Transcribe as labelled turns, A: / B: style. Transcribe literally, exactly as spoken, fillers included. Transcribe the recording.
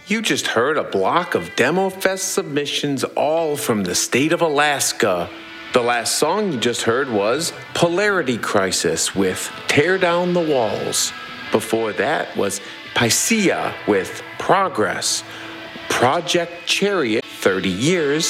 A: You just heard a block of DemoFest submissions, all from the state of Alaska. The last song you just heard was Polarity Crisis with Tear Down the Walls. Before that was Pycia with Progress. Project Chariot, thirty years.